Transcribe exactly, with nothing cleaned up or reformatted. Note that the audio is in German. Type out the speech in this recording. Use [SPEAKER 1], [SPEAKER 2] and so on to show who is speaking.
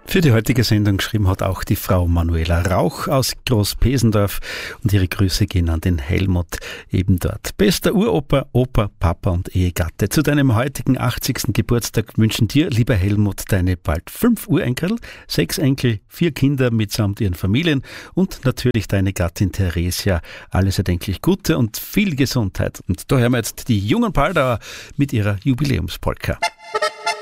[SPEAKER 1] Für die heutige Sendung geschrieben hat auch die Frau Manuela Rauch aus Großpesendorf und ihre Grüße gehen an den Helmut eben dort. Bester Uropa, Opa, Papa und Ehegatte. Zu deinem heutigen achtzigsten Geburtstag wünschen dir, lieber Helmut, deine bald fünf Urenkel, sechs Enkel, vier Kinder mitsamt ihren Familien und natürlich deine Gattin Theresia alles erdenklich Gute und viel Gesundheit. Und da hören wir jetzt die jungen Paldauer mit ihrer Jubiläumspolka.